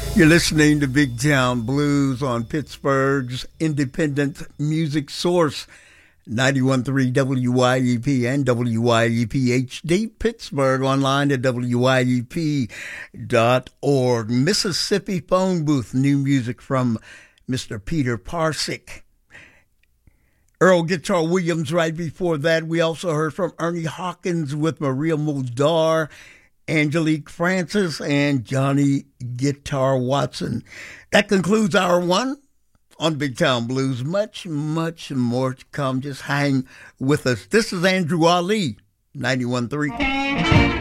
You're listening to Big Town Blues on Pittsburgh's independent music source, 91.3 WYEP and WYEP HD Pittsburgh, online at WYEP.org. Mississippi Phone Booth, new music from Mr. Peter Parsick. Earl Guitar Williams right before that. We also heard from Ernie Hawkins with Maria Muldaur, Angelique Francis, and Johnny Guitar Watson. That concludes hour one on Big Town Blues. Much, much more to come. Just hang with us. This is Andrew Ali, 91.3.